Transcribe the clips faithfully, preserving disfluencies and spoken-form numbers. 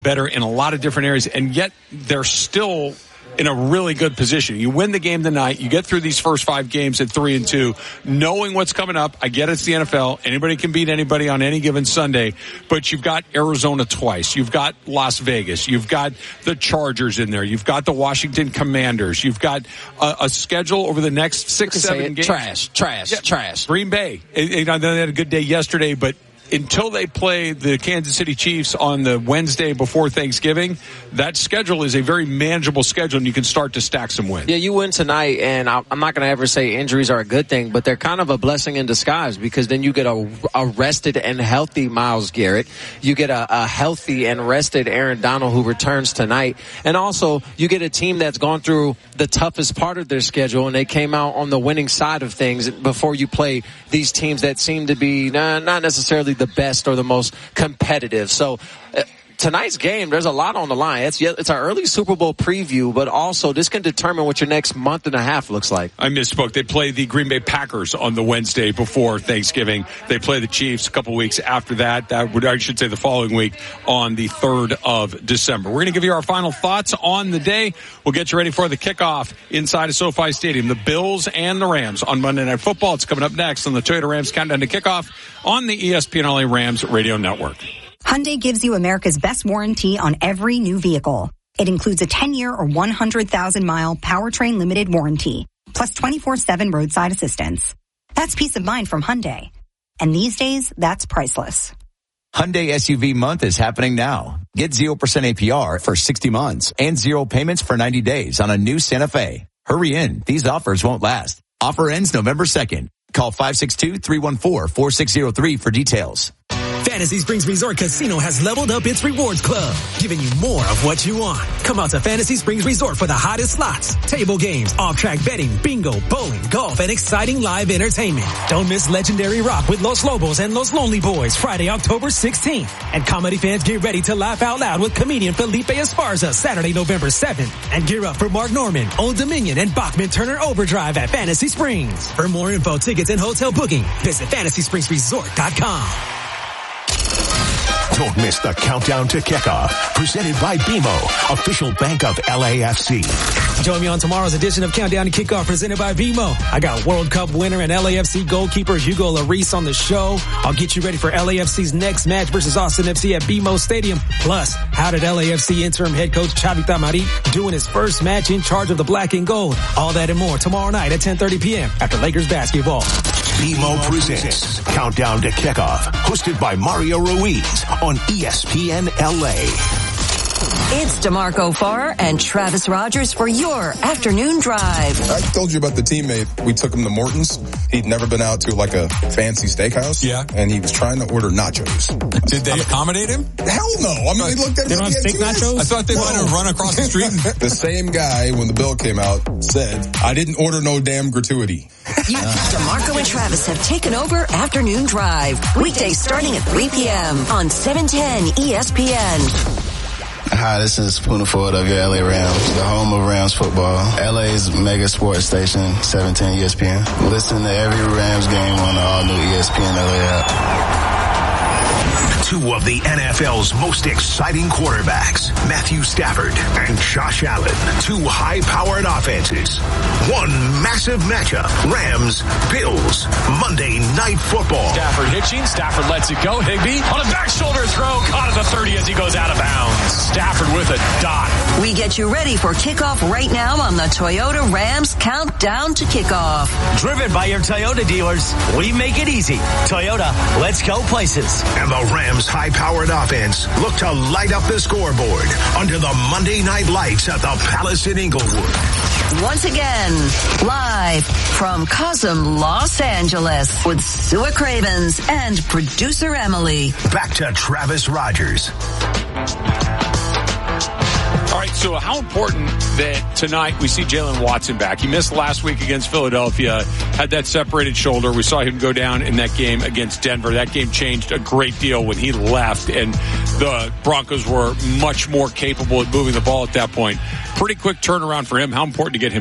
better in a lot of different areas, and yet they're still in a really good position. You win the game tonight. You get through these first five games at three and two, knowing what's coming up. I get it's the N F L. Anybody can beat anybody on any given Sunday, but you've got Arizona twice. You've got Las Vegas. You've got the Chargers in there. You've got the Washington Commanders. You've got a, a schedule over the next six, seven games. Trash, trash, yeah. trash. Green Bay. I know they had a good day yesterday, but until they play the Kansas City Chiefs on the Wednesday before Thanksgiving, that schedule is a very manageable schedule, and you can start to stack some wins. Yeah, you win tonight, and I'm not going to ever say injuries are a good thing, but they're kind of a blessing in disguise, because then you get a, a rested and healthy Myles Garrett. You get a, a healthy and rested Aaron Donald, who returns tonight. And also, you get a team that's gone through the toughest part of their schedule, and they came out on the winning side of things before you play these teams that seem to be nah, not necessarily the best or the most competitive. So uh, tonight's game, there's a lot on the line. It's it's our early Super Bowl preview, but also this can determine what your next month and a half looks like. I misspoke. They play the Green Bay Packers on the Wednesday before Thanksgiving. They play the Chiefs a couple weeks after that. That would, I should say, the following week on the third of December. We're going to give you our final thoughts on the day. We'll get you ready for the kickoff inside of SoFi Stadium. The Bills and the Rams on Monday Night Football. It's coming up next on the Toyota Rams Countdown to Kickoff on the E S P N L A Rams Radio Network. Hyundai gives you America's best warranty on every new vehicle. It includes a ten-year or one hundred thousand mile powertrain limited warranty, plus twenty-four seven roadside assistance. That's peace of mind from Hyundai. And these days, that's priceless. Hyundai S U V month is happening now. Get zero percent A P R for sixty months and zero payments for ninety days on a new Santa Fe. Hurry in. These offers won't last. Offer ends November second. Call five six two, three one four, four six zero three for details. Fantasy Springs Resort Casino has leveled up its rewards club, giving you more of what you want. Come out to Fantasy Springs Resort for the hottest slots, table games, off-track betting, bingo, bowling, golf, and exciting live entertainment. Don't miss legendary rock with Los Lobos and Los Lonely Boys Friday, October sixteenth. And comedy fans, get ready to laugh out loud with comedian Felipe Esparza Saturday, November seventh. And gear up for Mark Norman, Old Dominion, and Bachman Turner Overdrive at Fantasy Springs. For more info, tickets, and hotel booking, visit fantasy springs resort dot com. Don't miss the Countdown to Kickoff, presented by B M O, official bank of L A F C. Join me on tomorrow's edition of Countdown to Kickoff, presented by B M O. I got World Cup winner and L A F C goalkeeper Hugo Lloris on the show. I'll get you ready for L A F C's next match versus Austin F C at B M O Stadium. Plus, how did L A F C interim head coach Xavi Tamarit do in his first match in charge of the black and gold? All that and more tomorrow night at ten thirty p.m. after Lakers basketball. B M O presents Countdown to Kickoff, hosted by Mario Ruiz on E S P N L A. It's DeMarco Farr and Travis Rogers for your afternoon drive. I told you about the teammate. We took him to Morton's. He'd never been out to like a fancy steakhouse. Yeah. And he was trying to order nachos. Did they accommodate him? Hell no. I mean, they looked at him. They don't have steak nachos? I thought they no. might have run across the street. The same guy, when the bill came out, said, I didn't order no damn gratuity. DeMarco and Travis have taken over Afternoon Drive. Weekdays starting at three p.m. on seven ten E S P N. Hi, this is Poona Ford of your L A Rams, the home of Rams football. L A's mega sports station, seven ten E S P N. Listen to every Rams game on the all-new E S P N L A app. Two of the N F L's most exciting quarterbacks, Matthew Stafford and Josh Allen. Two high-powered offenses. One massive matchup. Rams, Bills, Monday Night Football. Stafford hitching. Stafford lets it go. Higbee on a back shoulder throw. Caught at the thirty as he goes out of bounds. Stafford with a dot. We get you ready for kickoff right now on the Toyota Rams Countdown to Kickoff. Driven by your Toyota dealers, we make it easy. Toyota, let's go places. And the Rams' high-powered offense look to light up the scoreboard under the Monday night lights at the Palace in Inglewood. Once again, live from Cosm, Los Angeles, with Sua Cravens and producer Emily. Back to Travis Rogers. All right, so how important that tonight we see Jalen Watson back. He missed last week against Philadelphia, had that separated shoulder. We saw him go down in that game against Denver. That game changed a great deal when he left, and the Broncos were much more capable at moving the ball at that point. Pretty quick turnaround for him. How important to get him back?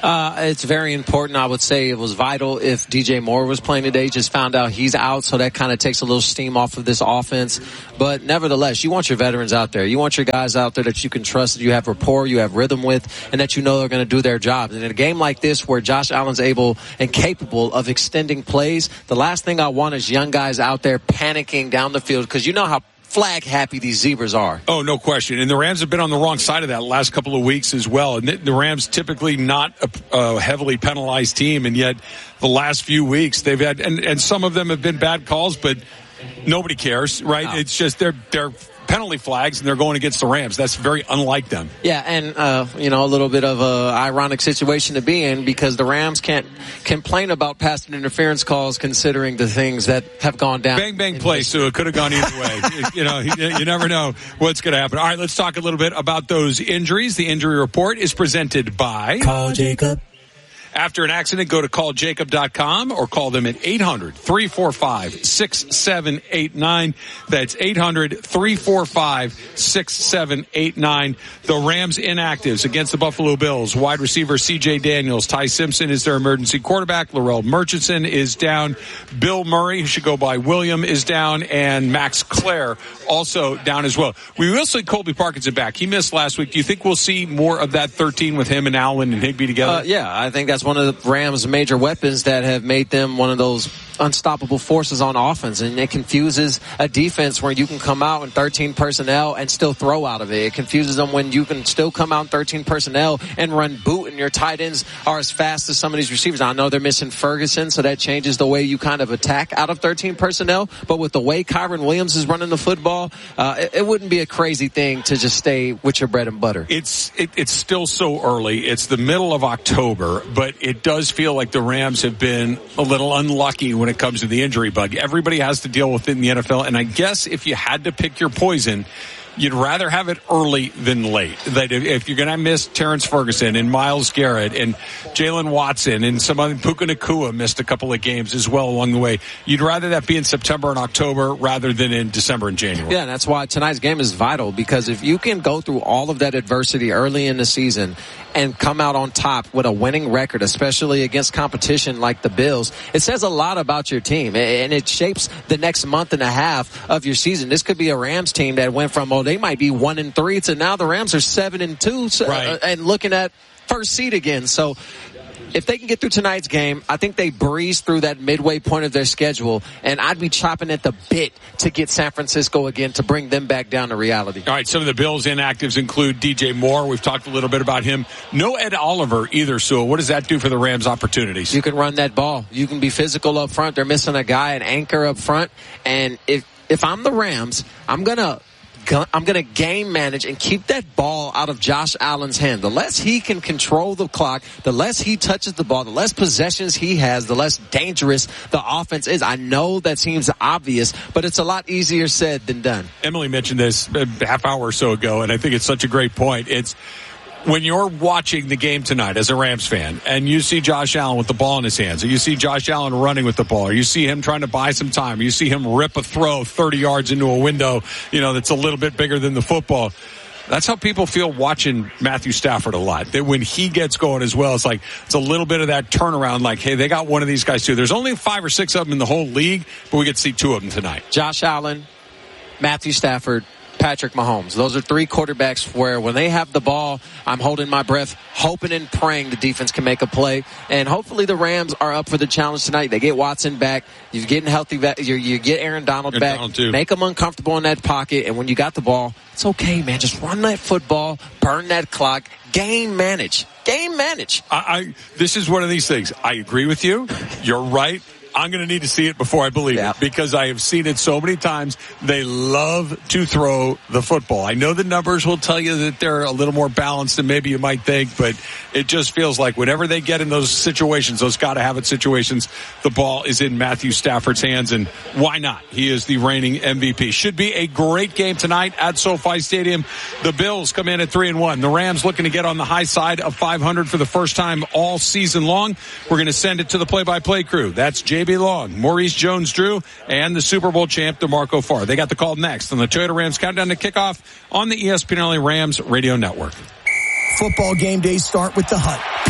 Uh, it's very important. I would say it was vital if D J Moore was playing today. Just found out he's out, so that kind of takes a little steam off of this offense. But nevertheless, you want your veterans out there. You want your guys out there that you can trust, that you have rapport, you have rhythm with, and that you know they're going to do their job. And in a game like this where Josh Allen's able and capable of extending plays, the last thing I want is young guys out there panicking down the field, because you know how flag happy these Zebras are. Oh, no question. And the Rams have been on the wrong side of that last couple of weeks as well. And the Rams typically not a, a heavily penalized team, and yet the last few weeks they've had, and, and some of them have been bad calls, but nobody cares, right? No. It's just they're they're penalty flags, and they're going against the Rams. That's very unlike them. Yeah, and, uh, you know, a little bit of a ironic situation to be in, because the Rams can't complain about pass interference calls considering the things that have gone down. Bang, bang play, so it could have gone either way. you know, you, you never know what's going to happen. All right, let's talk a little bit about those injuries. The injury report is presented by Call Jacob. After an accident, go to call jacob dot com or call them at eight hundred, three four five, six seven eight nine. That's eight hundred, three four five, six seven eight nine. The Rams inactives against the Buffalo Bills. Wide receiver C J Daniels. Ty Simpson is their emergency quarterback. Larrell Murchison is down. Bill Murray, who should go by William, is down. And Max Clare also down as well. We will see Colby Parkinson back. He missed last week. Do you think we'll see more of that thirteen with him and Allen and Higbee together? Uh, yeah, I think that's one of the Rams' major weapons that have made them one of those unstoppable forces on offense, and it confuses a defense where you can come out in thirteen personnel and still throw out of it. It confuses them when you can still come out in thirteen personnel and run boot, and your tight ends are as fast as some of these receivers. Now, I know they're missing Ferguson, so that changes the way you kind of attack out of thirteen personnel, but with the way Kyron Williams is running the football, uh, it, it wouldn't be a crazy thing to just stay with your bread and butter. It's it, it's still so early. It's the middle of October, but it does feel like the Rams have been a little unlucky when it comes to the injury bug. Everybody has to deal with it in the N F L, and I guess if you had to pick your poison, you'd rather have it early than late. That if you're going to miss Terrence Ferguson and Myles Garrett and Jalen Watson and some other, Puka Nacua missed a couple of games as well along the way, you'd rather that be in September and October rather than in December and January. Yeah, and that's why tonight's game is vital, because if you can go through all of that adversity early in the season and come out on top with a winning record, especially against competition like the Bills, it says a lot about your team, and it shapes the next month and a half of your season. This could be a Rams team that went from, oh, they might be one and three to now the Rams are seven and two, so, right. uh, and looking at first seed again. So if they can get through tonight's game, I think they breeze through that midway point of their schedule, and I'd be chopping at the bit to get San Francisco again to bring them back down to reality. All right, some of the Bills inactives include D J Moore. We've talked a little bit about him. No Ed Oliver either, so what does that do for the Rams' opportunities? You can run that ball. You can be physical up front. They're missing a guy, an anchor up front, and if if I'm the Rams, I'm going to I'm going to game manage and keep that ball out of Josh Allen's hand. The less he can control the clock, the less he touches the ball, the less possessions he has, the less dangerous the offense is. I know that seems obvious, but it's a lot easier said than done. Emily mentioned this a half hour or so ago, and I think it's such a great point. It's when you're watching the game tonight as a Rams fan and you see Josh Allen with the ball in his hands, or you see Josh Allen running with the ball, or you see him trying to buy some time, or you see him rip a throw thirty yards into a window, you know, that's a little bit bigger than the football. That's how people feel watching Matthew Stafford a lot. That when he gets going as well, it's like, it's a little bit of that turnaround, like, hey, they got one of these guys too. There's only five or six of them in the whole league, but we get to see two of them tonight. Josh Allen, Matthew Stafford, Patrick Mahomes. Those are three quarterbacks where when they have the ball, I'm holding my breath, hoping and praying the defense can make a play. And hopefully the Rams are up for the challenge tonight. They get Watson back. You're getting healthy back. You you get Aaron Donald Aaron back. Donald too. Make them uncomfortable in that pocket. And when you got the ball, it's okay, man. Just run that football, burn that clock, game manage. Game manage. I, I This is one of these things. I agree with you. You're right. I'm going to need to see it before I believe yeah. it, because I have seen it so many times. They love to throw the football. I know the numbers will tell you that they're a little more balanced than maybe you might think, but it just feels like whenever they get in those situations, those gotta-have-it situations, the ball is in Matthew Stafford's hands, and why not? He is the reigning M V P. Should be a great game tonight at SoFi Stadium. The Bills come in at three and one. The Rams looking to get on the high side of five hundred for the first time all season long. We're going to send it to the play-by-play crew. That's J B Long, Maurice Jones-Drew, and the Super Bowl champ, DeMarco Farr. They got the call next on the Toyota Rams Countdown to Kickoff on the E S P N L A Rams Radio Network. Football game days start with the Hut.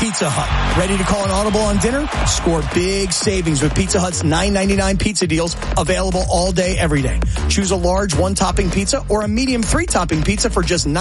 Pizza Hut. Ready to call an audible on dinner? Score big savings with Pizza Hut's nine ninety-nine pizza deals, available all day, every day. Choose a large one-topping pizza or a medium three-topping pizza for just nine